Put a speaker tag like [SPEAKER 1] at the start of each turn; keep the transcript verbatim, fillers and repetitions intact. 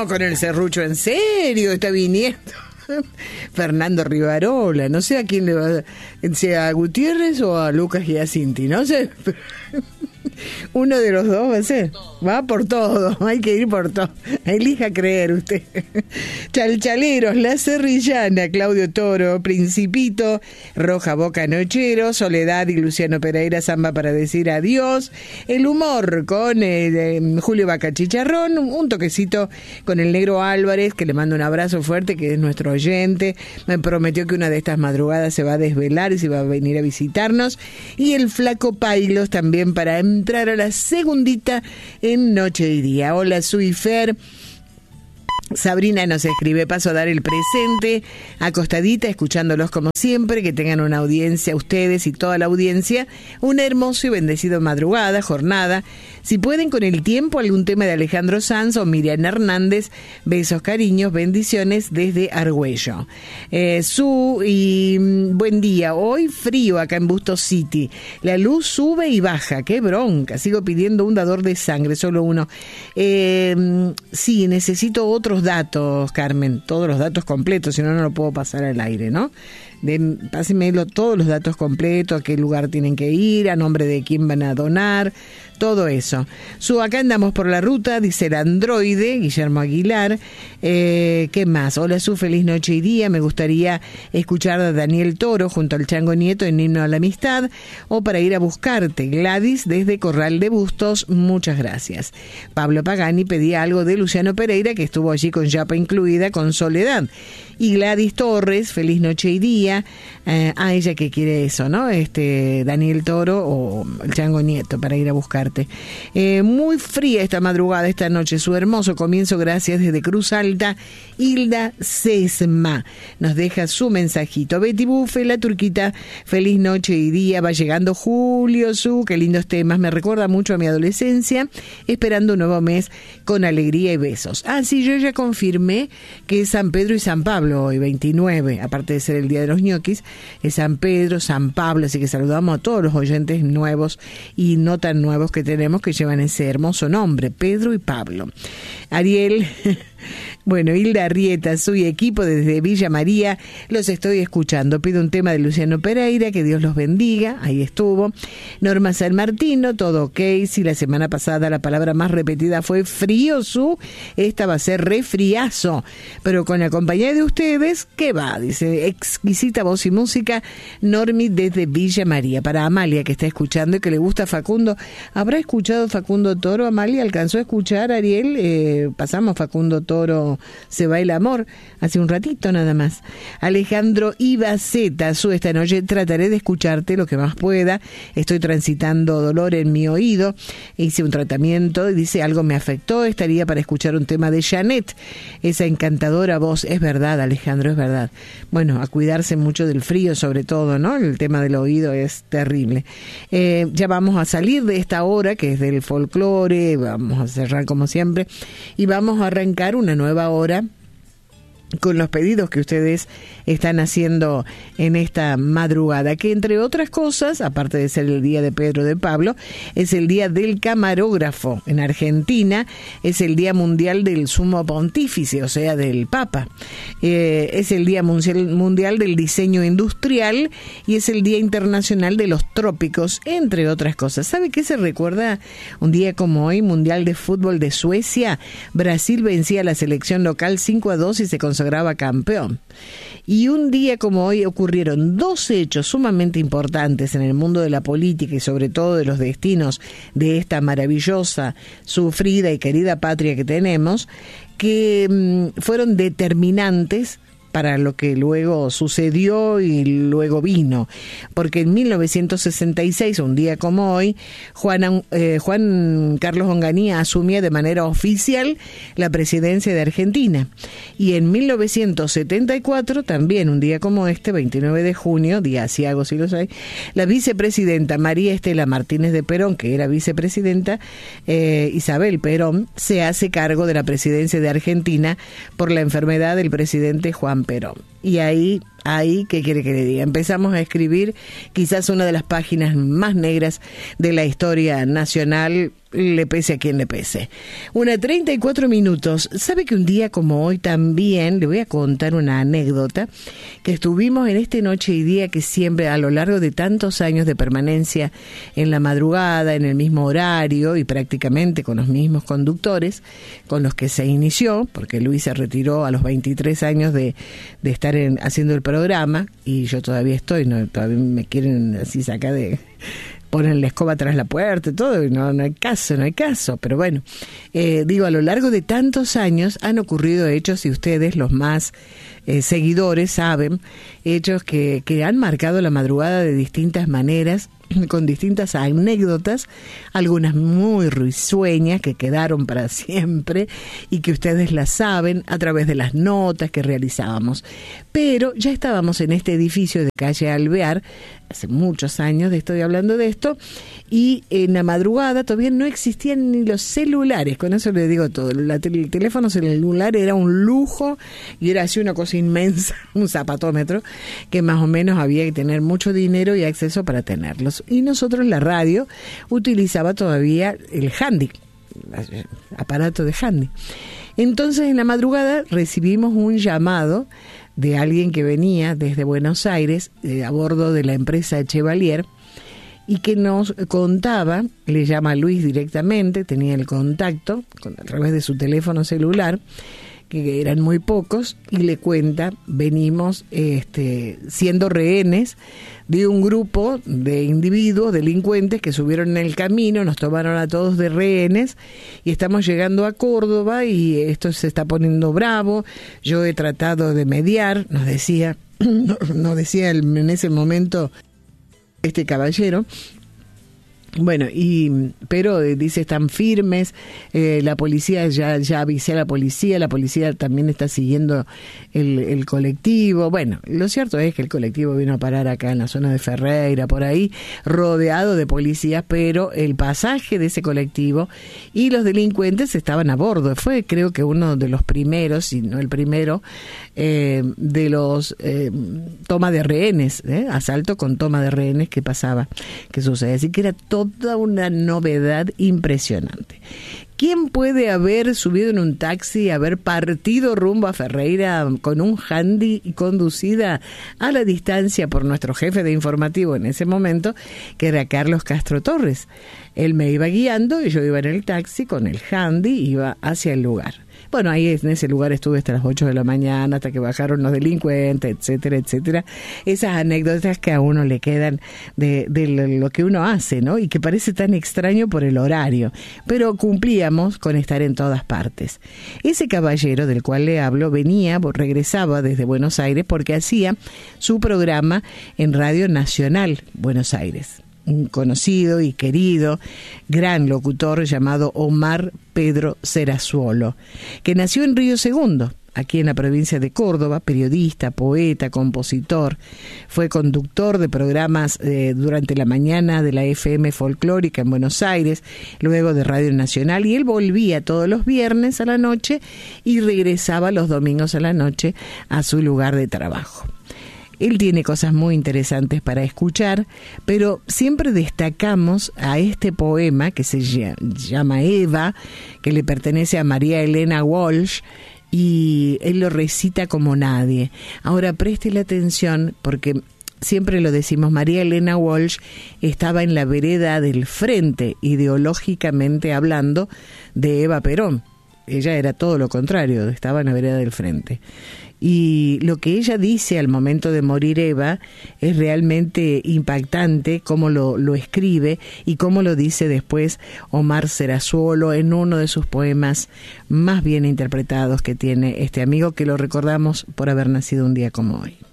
[SPEAKER 1] No, con el serrucho en serio, está viniendo Fernando Rivarola, no sé a quién le va, sea a Gutiérrez o a Lucas Giacinti, no sé. Uno de los dos va a ser. Va por todo, hay que ir por todo. Elija creer usted. Chalchaleros, La Serrillana, Claudio Toro, Principito, Roja Boca Nochero, Soledad y Luciano Pereira, Samba para decir adiós. El humor con eh, Julio Vaca Chicharrón, un toquecito con el Negro Álvarez, que le mando un abrazo fuerte, que es nuestro oyente. Me prometió que una de estas madrugadas se va a desvelar y se va a venir a visitarnos. Y el Flaco Pailos también para entrar a la segundita en Noche y Día. Hola, soy Fer. Sabrina nos escribe, paso a dar el presente, acostadita, escuchándolos como siempre, que tengan una audiencia, ustedes y toda la audiencia, una hermosa y bendecida madrugada, jornada. Si pueden con el tiempo, algún tema de Alejandro Sanz o Miriam Hernández, besos, cariños, bendiciones desde Argüello. Eh, su y buen día, hoy frío acá en Bustos City, la luz sube y baja, qué bronca, sigo pidiendo un dador de sangre, solo uno. Eh, sí, necesito otros datos, Carmen, todos los datos completos, si no, no lo puedo pasar al aire, ¿no? De, pásenmelo todos los datos completos, a qué lugar tienen que ir, a nombre de quién van a donar, todo eso. Su, acá andamos por la ruta, dice el androide, Guillermo Aguilar. Eh, ¿Qué más? Hola, Su, feliz noche y día. Me gustaría escuchar a Daniel Toro junto al Chango Nieto en Himno a la Amistad, o para ir a buscarte, Gladys, desde Corral de Bustos, muchas gracias. Pablo Pagani pedía algo de Luciano Pereira, que estuvo allí con Yapa incluida, con Soledad. Y Gladys Torres, feliz noche y día. Eh, a ella que quiere eso, ¿no? Este Daniel Toro o el Chango Nieto para ir a buscarte. Eh, muy fría esta madrugada, esta noche. Su hermoso comienzo, gracias desde Cruz Alta. Hilda Sesma nos deja su mensajito. Betty Bufe, la turquita, feliz noche y día. Va llegando Julio, Su, qué lindos temas. Me recuerda mucho a mi adolescencia, esperando un nuevo mes con alegría y besos. Ah, sí, yo ya confirmé que es San Pedro y San Pablo hoy, veintinueve, aparte de ser el Día de los ñoquis, es San Pedro, San Pablo, así que saludamos a todos los oyentes nuevos y no tan nuevos que tenemos, que llevan ese hermoso nombre, Pedro y Pablo. Ariel... Bueno, Hilda Arrieta, su equipo desde Villa María, los estoy escuchando. Pido un tema de Luciano Pereira, que Dios los bendiga, ahí estuvo. Norma San Martino, todo ok. Si la semana pasada la palabra más repetida fue frío, Su, esta va a ser refriazo. Pero con la compañía de ustedes, ¿qué va? Dice, exquisita voz y música, Normi desde Villa María. Para Amalia, que está escuchando y que le gusta Facundo. ¿Habrá escuchado Facundo Toro? Amalia, ¿alcanzó a escuchar, Ariel? Eh, pasamos Facundo Toro, Se va el amor, hace un ratito nada más. Alejandro Ibaceta, Su, esta noche trataré de escucharte lo que más pueda. Estoy transitando dolor en mi oído, hice un tratamiento y dice, algo me afectó, estaría para escuchar un tema de Janet, esa encantadora voz. Es verdad, Alejandro, es verdad. Bueno, a cuidarse mucho del frío, sobre todo, ¿no? El tema del oído es terrible. Eh, ya vamos a salir de esta hora, que es del folclore, vamos a cerrar como siempre, y vamos a arrancar una nueva hora con los pedidos que ustedes están haciendo en esta madrugada, que entre otras cosas, aparte de ser el día de Pedro de Pablo, es el día del camarógrafo en Argentina, es el día mundial del sumo pontífice, o sea, del Papa, eh, es el día mundial del diseño industrial y es el día internacional de los trópicos, entre otras cosas. ¿Sabe qué se recuerda un día como hoy? Mundial de fútbol de Suecia. Brasil vencía a la selección local cinco a dos y se consagraba campeón. Y un día como hoy ocurrieron dos hechos sumamente importantes en el mundo de la política y sobre todo de los destinos de esta maravillosa, sufrida y querida patria que tenemos, que mmm, fueron determinantes para lo que luego sucedió y luego vino, porque en mil novecientos sesenta y seis, un día como hoy, Juan, eh, Juan Carlos Onganía asumía de manera oficial la presidencia de Argentina, y en mil novecientos setenta y cuatro, también un día como este, veintinueve de junio, día asiago si los hay, la vicepresidenta María Estela Martínez de Perón, que era vicepresidenta, eh, Isabel Perón, se hace cargo de la presidencia de Argentina por la enfermedad del presidente Juan Perón. y ahí, ahí, ¿qué quiere que le diga? Empezamos a escribir quizás una de las páginas más negras de la historia nacional, le pese a quien le pese. Una treinta y cuatro minutos. ¿Sabe que un día como hoy también le voy a contar una anécdota? Que estuvimos en este Noche y Día que siempre a lo largo de tantos años de permanencia en la madrugada, en el mismo horario y prácticamente con los mismos conductores con los que se inició, porque Luis se retiró a los veintitrés años de, de estar en, haciendo el programa, y yo todavía estoy, no, todavía me quieren así sacar de... ponen la escoba tras la puerta y todo, y no, no hay caso, no hay caso. Pero bueno, eh, digo, a lo largo de tantos años han ocurrido hechos, y ustedes, los más eh, seguidores, saben, hechos que, que han marcado la madrugada de distintas maneras, con distintas anécdotas, algunas muy risueñas que quedaron para siempre y que ustedes las saben a través de las notas que realizábamos. Pero ya estábamos en este edificio de calle Alvear, hace muchos años de estoy hablando de esto, y en la madrugada todavía no existían ni los celulares, con eso le digo todo. La, el teléfono celular era un lujo y era así una cosa inmensa, un zapatómetro, que más o menos había que tener mucho dinero y acceso para tenerlos. Y nosotros, la radio, utilizaba todavía el handy, el aparato de handy. Entonces, en la madrugada recibimos un llamado de alguien que venía desde Buenos Aires, eh, a bordo de la empresa Chevalier, y que nos contaba, le llama a Luis directamente, tenía el contacto con, a través de su teléfono celular, que eran muy pocos, y le cuenta, venimos este, siendo rehenes de un grupo de individuos, delincuentes, que subieron en el camino, nos tomaron a todos de rehenes, y estamos llegando a Córdoba, y esto se está poniendo bravo. Yo he tratado de mediar, nos decía, nos decía en ese momento este caballero. Bueno, y pero eh, dice, están firmes, eh, la policía, ya ya avisé a la policía, la policía también está siguiendo el, el colectivo. Bueno, lo cierto es que el colectivo vino a parar acá en la zona de Ferreira, por ahí, rodeado de policías, pero el pasaje de ese colectivo y los delincuentes estaban a bordo. Fue, creo que uno de los primeros, si no el primero, eh, de los eh, toma de rehenes, eh, asalto con toma de rehenes que pasaba, que sucede. Así que era todo toda una novedad impresionante. ¿Quién puede haber subido en un taxi, haber partido rumbo a Ferreira con un handy y conducida a la distancia por nuestro jefe de informativo en ese momento, que era Carlos Castro Torres? Él me iba guiando y yo iba en el taxi con el handy, iba hacia el lugar. Bueno, ahí en ese lugar estuve hasta las ocho de la mañana, hasta que bajaron los delincuentes, etcétera, etcétera. Esas anécdotas que a uno le quedan de, de lo que uno hace, ¿no? Y que parece tan extraño por el horario, pero cumplíamos con estar en todas partes. Ese caballero del cual le hablo venía, regresaba desde Buenos Aires porque hacía su programa en Radio Nacional Buenos Aires. Un conocido y querido gran locutor llamado Omar Pedro Serazuolo, que nació en Río Segundo, aquí en la provincia de Córdoba, periodista, poeta, compositor. Fue conductor de programas eh, durante la mañana de la F M folclórica en Buenos Aires, luego de Radio Nacional, y él volvía todos los viernes a la noche y regresaba los domingos a la noche a su lugar de trabajo. Él tiene cosas muy interesantes para escuchar, pero siempre destacamos a este poema que se llama Eva, que le pertenece a María Elena Walsh, y él lo recita como nadie. Ahora préstele atención, porque siempre lo decimos, María Elena Walsh estaba en la vereda del frente, ideológicamente hablando, de Eva Perón. Ella era todo lo contrario, estaba en la vereda del frente. Y lo que ella dice al momento de morir Eva es realmente impactante, cómo lo, lo escribe y cómo lo dice después Omar Serazuolo en uno de sus poemas más bien interpretados que tiene este amigo, que lo recordamos por haber nacido un día como hoy.